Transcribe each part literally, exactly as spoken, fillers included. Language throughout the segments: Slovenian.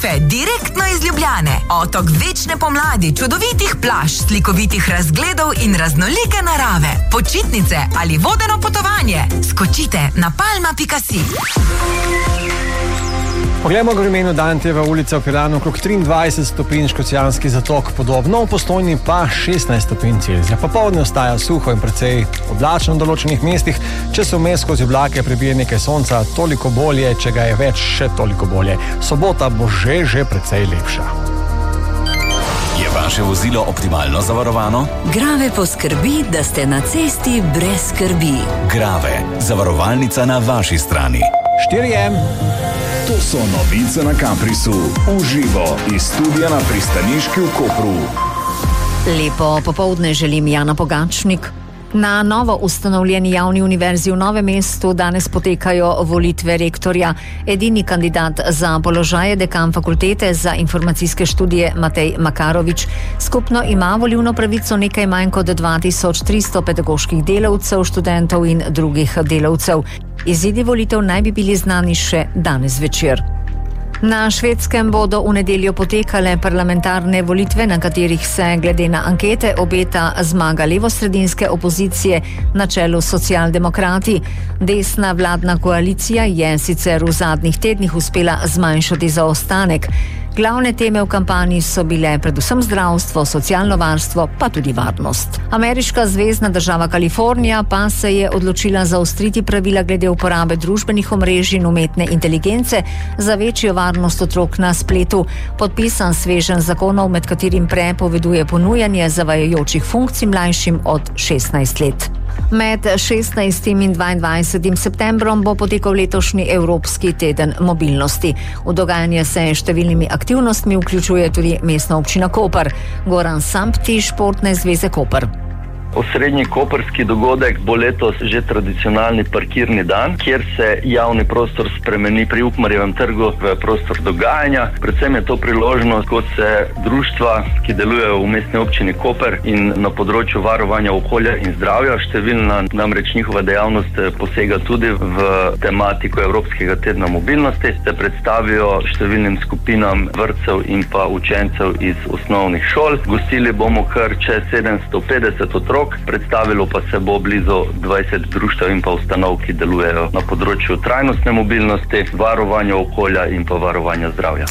Golfe direktno iz Ljubljane. Otok večne pomladi, čudovitih plaž, slikovitih razgledov in raznolike narave. Počitnice ali vodeno potovanje. Skočite na palma pika si. Poglejmo vremenu Dantejeva ulica v Piranu, okrog triindvajset stopinj, Škocjanski zatok podobno, v Postojni pa šestnajst stopinj Celzija. Popoldne ostaja suho in precej oblačno v določenih mestih, če se vmes skozi oblake prebije nekaj sonca, toliko bolje, če ga je več, še toliko bolje. Sobota bo že, že precej lepša. Je vaše vozilo optimalno zavarovano? Grave poskrbi, da ste na cesti brez skrbi. Grave, zavarovalnica na vaši strani. štiri je. To so novice na Caprisu. Uživo iz studia na pristaniški v Kopru. Lepo popoldne želim, Jana Pogačnik. Na novo ustanovljeni javni univerzi v Novem mestu danes potekajo volitve rektorja. Edini kandidat za položaj je dekan fakultete za informacijske študije Matej Makarovič. Skupno ima volilno pravico nekaj manj kot dva tisoč tristo pedagoških delavcev, študentov in drugih delavcev. Izidi volitev naj bi bili znani še danes večer. Na Švedskem bodo v nedeljo potekale parlamentarne volitve, na katerih se glede na ankete obeta zmaga levosredinske opozicije na čelu s socialdemokrati. Desna vladna koalicija je sicer v zadnjih tednih uspela zmanjšati zaostanek. Glavne teme v kampanji so bile predvsem zdravstvo, socialno varstvo, pa tudi varnost. Ameriška zvezna država Kalifornija pa se je odločila zaostriti pravila glede uporabe družbenih omrežij in umetne inteligence za večjo varnost otrok na spletu. Podpisan sveženj zakonov, med katerim prepoveduje ponujanje zavajajočih funkcij mlajšim od šestnajst let. Med šestnajstim in dvaindvajsetim septembrom bo potekal letošnji Evropski teden mobilnosti. V dogajanje se številnimi aktivnostmi vključuje tudi mestna občina Koper. Goran Sampti, Športne zveze Koper. Osrednji koprski dogodek bo letos že tradicionalni parkirni dan, kjer se javni prostor spremeni pri Ukmarjevem trgu v prostor dogajanja. Predvsem je to priložnost, ko se društva, ki delujejo v mestni občini Koper in na področju varovanja okolja in zdravja, številna namreč njihova dejavnost posega tudi v tematiko Evropskega tedna mobilnosti, se predstavijo številnim skupinam vrtcev in pa učencev iz osnovnih šol. Gostili bomo kar čez sedemsto petdeset otrok. Predstavilo pa se bo blizu dvajset društev in pa ustanov, ki delujejo na področju trajnostne mobilnosti, varovanja okolja in pa varovanja zdravja.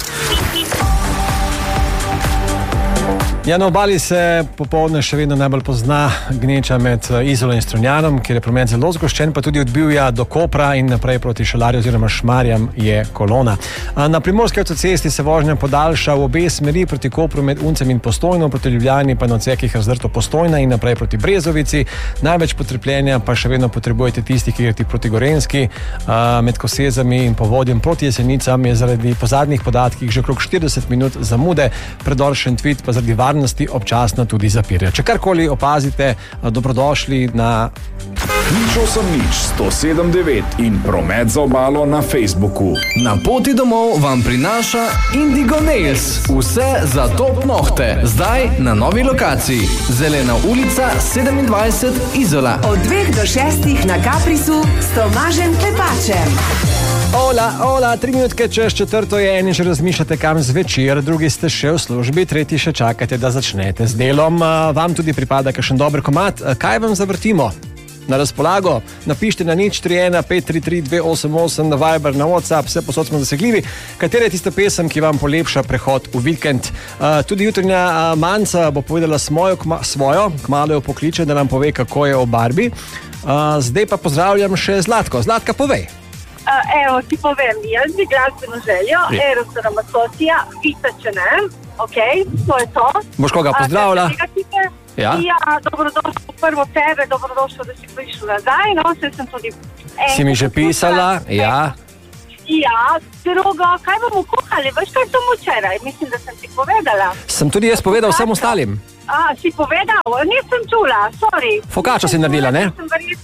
Ja, na obali se popoldne še vedno najbolj pozna gneča med Izolo in Strunjanom, kjer je promet zelo zgoščen, pa tudi od Bivja do Kopra in naprej proti Šalarju oziroma Šmarjam je kolona. Na primorski avtocesti se vožnja podaljša v obe smeri proti Kopru med Uncem in Postojno, proti Ljubljani pa na odsekih Razdrto Postojna in naprej proti Brezovici. Največ potrpljenja pa še vedno potrebujete tisti, ki greste proti Gorenjski, med Kosezami in Povodjem proti Jesenicam je zaradi po zadnjih podatkih že okrog štirideset minut zamude, predor Šentvid pa zaradi varnosti občasno tudi zapirja. Če karkoli opazite, dobrodošli na Nič osem nič sto sedem devet in promet za obalo na Facebooku. Na poti domov vam prinaša Indigo Nails. Vse za top nohte. Zdaj na novi lokaciji. Zelena ulica sedemindvajset Izola. Od dveh do šestih na Caprisu s Tomažem Klepačem. Ola, ola, tri minutke čez četrto je, eni že razmišljate kam zvečer, drugi ste še v službi, tretji še čakate, da začnete z delom. Vam tudi pripada kakšen dober komad. Kaj vam zavrtimo? Na razpolago, napište na nič tri ena pet tri tri dve osem osem na Viber, na WhatsApp, vse posod smo zasegljivi. Katera je tista pesem, ki vam polepša prehod v vikend? Uh, tudi jutranja uh, Manca bo povedala svojo, kma, svojo, kmalu jo pokliče, da nam pove, kako je o Barbie. Uh, zdaj pa pozdravljam še Zlatko. Zlatka, povej. Uh, evo, ti povem, jaz bi glasbeno željo, ja. Eros Ramazzottija, Vita če ne, ok, to je to. Boš koga pozdravila? Uh, Ja, ja dobrodošel prvo tebe, dobrodošel, da si prišel nazaj, no, se sem tudi... Si mi že pisala, ja. Ja, drugo, kaj bomo kuhali, veš kaj sem včeraj, mislim, da sem ti povedala. Sem tudi jaz povedal vsem ostalim. A, si povedal, nisem čula, sorry. Fokačo si naredila, ne?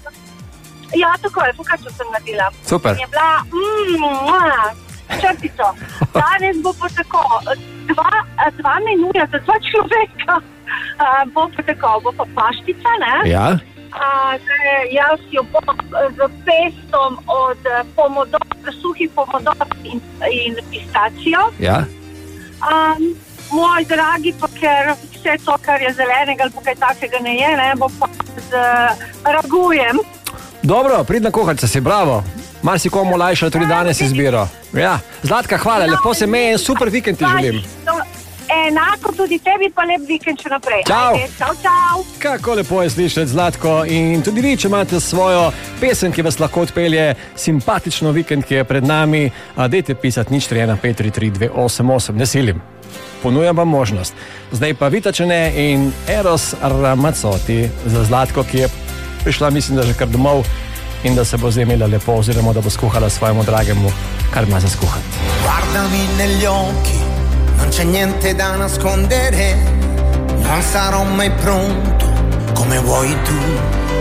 Ja, tako je, fokačo sem naredila. Super. Je bila, mmm, črtico. Danes bo pa tako, dva, dva menuja za dva človeka. Uh, bo pa tako, bo pa paštica, ne? Ja. Uh, jaz jo bom z pestom od pomodor, suhih pomodor in, in pistacijo. Ja. Um, moj dragi, pa ker vse to, kar je zelenega ali kaj takega ne je, ne, bo pa z uh, ragujem. Dobro, pridna kuharica si, bravo. Mar si komu olajšala tudi danes izbiro. Ja. Zlatka, hvala, lepo se me in super vikend ti želim. Enako tudi tebi, pa lep vikend še naprej. Čau. Ajde, čau, čau. Kako lepo je slišati, Zlatko, in tudi vi, če imate svojo pesem, ki vas lahko odpelje simpatično vikend, ki je pred nami, a dejte pisati nič tri ena pet tri tri dve osem osem, ne silim. Ponujam vam možnost. Zdaj pa Vita Čene in Eros Ramazzotti za Zlatko, ki je prišla, mislim, da že kar domov in da se bo zdaj imela lepo, oziroma da bo skuhala svojemu dragemu, kar ima za skuhati. Guardami negli occhi, non c'è niente da nascondere, non sarò mai pronto come vuoi tu.